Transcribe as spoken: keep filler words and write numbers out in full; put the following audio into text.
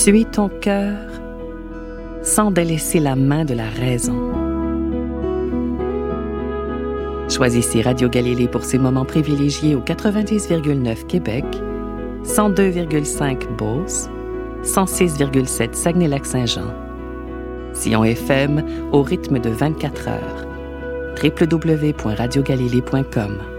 Suis ton cœur sans délaisser la main de la raison. Choisissez Radio Galilée pour ces moments privilégiés au quatre-vingt-dix virgule neuf Québec, cent deux virgule cinq Beauce, cent six virgule sept Saguenay-Lac-Saint-Jean. Sillon F M au rythme de vingt-quatre heures. w w w point radio galilée point com